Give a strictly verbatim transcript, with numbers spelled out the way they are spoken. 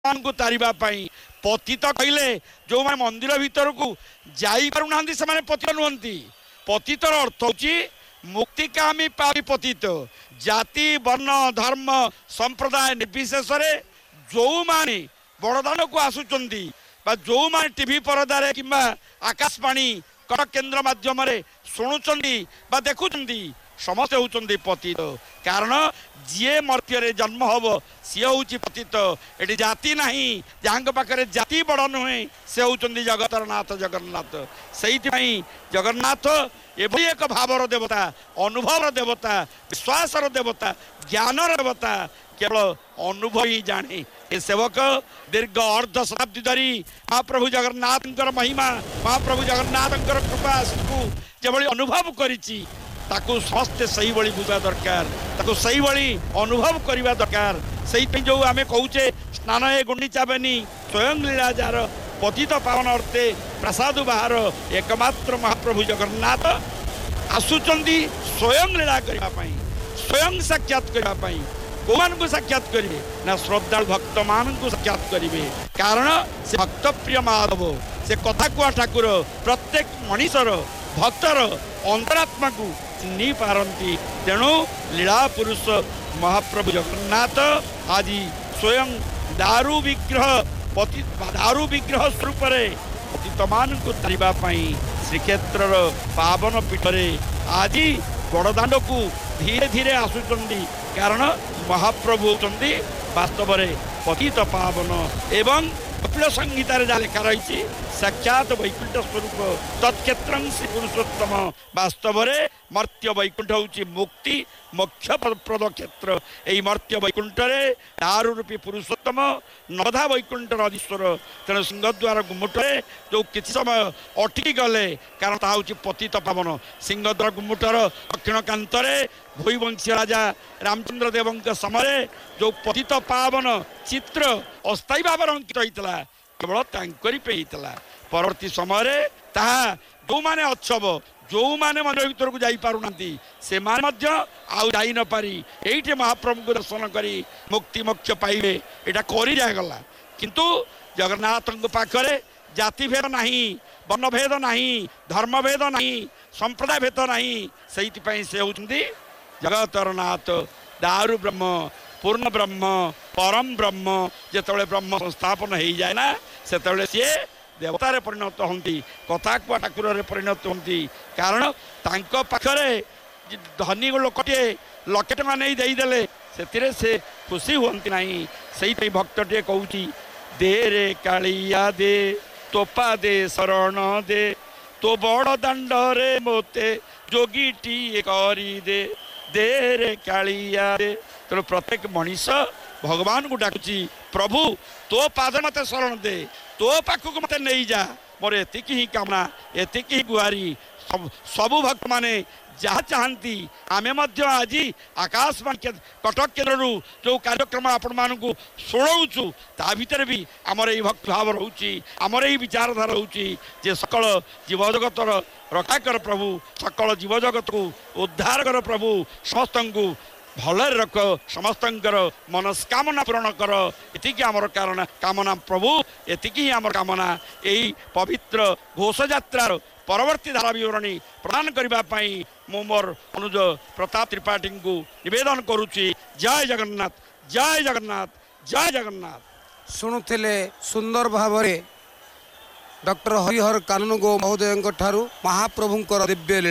को तारिबा पाई पतित कहले जो माने मंदिर भीतर को जाई पारु नांदी से माने पतित नुहंती। पतितर अर्थ होची मुक्तिकामी पाई पतित जाति वर्ण धर्म संप्रदाय निर्विशेष रे जो माने बड़दान को आसुचंदी बा जो माने टीवी परदारे किंबा आकाशवाणी कटक केन्द्र माध्यम रे शुणुचंदी बा देखुचंदी समस्त होउचंदी पतित। कारण जी मर्त्य जन्म हम सी हूँ पतित। ये जाति नहीं जहाँ पाखे जाति बड़ नुहे से होउचंदी जगतर नाथ जगन्नाथ। से जगन्नाथ एभली एक भावर देवता अनुभव देवता विश्वासर देवता ज्ञानर देवता केवल अनुभव ही जाने। ए सेवक दीर्घ अर्ध शताब्दी धरी महाप्रभु जगन्नाथ महिमा महाप्रभु जगन्नाथ कृपा जो अनुभव करिछि ताकू समस्ते सही भली बुझा दरकार ताकू सही भली अनुभव करवा दरकार। से जो आम कहे स्नान ए गुंडीचा बेनी स्वयं लीला जार पतित पावन अर्थे प्रसाद बाहर एकमात्र महाप्रभु जगन्नाथ आसुचंदी स्वयं लीला करने स्वयं साक्षात करने को मान को साक्षात करेंगे ना श्रद्धा भक्त मान को साक्षात करेंगे। कारण से भक्त प्रिय माधव से कथा कुआ ठाकुर प्रत्येक मनीषर भक्तर अंतरात्मा को चिन्ह पारती। तेणु लीला पुरुष महाप्रभु जगन्नाथ आज स्वयं दारू विग्रह पति दारू विग्रह स्वरूप पतित मान को तारिबा श्रीक्षेत्र पावन पीठरे आज बड़दाण्ड को धीरे धीरे आसुचंदी। कारण महाप्रभु होती वास्तव में पतित पावन एवं कपिल संहितार जहाँ लिखा रही साक्षात वैकुंठ स्वरूप तत्क्षेत्र श्री पुरुषोत्तम। वास्तव में मर्त्य वैकुंठ हूँ मुक्ति मोक्ष प्रद क्षेत्र। यही मर्त्य वैकुंठ दारू रूपी पुरुषोत्तम नधा वैकुंठर अधीश्वर। तेणु सिंहद्वार गुम्मुटे जो किसी समय अटकी गले कारण ता हूँ पतित पावन। सिंहद्वार गुम्मुटर दक्षिण कांतरे भूवंशी राजा रामचंद्र देव समय जो पतित पावन चित्र अस्थायी भाव अंकित होता केवल तांकरी पे होता। परवर्ती समय जो माने अच्छव जो माने मंदिर भीतर को जाई पारु नांती से माने मध्य आउ जाई न पारी एइटे महाप्रभु को दर्शन करी मुक्ति मोक्ष पाइबे एटा करी जागला। किंतु जगन्नाथ पाखरे जाति भेद नहीं वर्ण भेद नहीं धर्म भेद नहीं संप्रदाय भेद नहीं। से से होउचंदी जगतर नाथ दारु ब्रह्म पूर्ण ब्रह्म परम ब्रह्म। जेतबेले ब्रह्म संस्थापन हो जाए ना सेतबेले सी देवतार परिणत होती कथा कुआ ठाकुर परिणत होती। कारण तांको पाखरे धनी लोकटे लक्षे टका नहीं देदेले से से खुशी हुंती नहीं। से भक्तटे कहूँ दे रे कालिया दे तोपा दे शरण दे तो बड़ दाण्ड रे मोते जोगीटी करी दे दे रे कालिया दे। तेणु प्रत्येक मनीष भगवान को डाकुची प्रभु तो पाद मत शरण दे तो पाखक मत नहीं जा मोर एतिक ही कामना एतिक ही गुहारी। सब सबु भक्त माने जहाँ चाहती आमे मध्य आज आकाशवाणी कटक केन्द्र जो कार्यक्रम आपण मान शुणुचु ता भीतर भी आमर ये भक्त भाव रोचे आमर ये विचारधारा रोचे जे सकल जीवजगतर रक्षा कर प्रभु सकल जीवजगत को उद्धार कर प्रभु समस्त को भल रख समस्त मनस्कामना पूरण कर एतिकी आमर कारण कामना प्रभु एतिकी आमर कामना। यही पवित्र घोष यात्रार परवर्ती धारा विवरणी प्रदान करने मु मोर अनुज प्रताप त्रिपाठी को निवेदन करुच्ची। जय जगन्नाथ जय जगन्नाथ जय जगन्नाथ। शुणुले सुंदर भाव डॉक्टर हरिहर कानूनगो महोदय महाप्रभुंकर दिव्य लीला।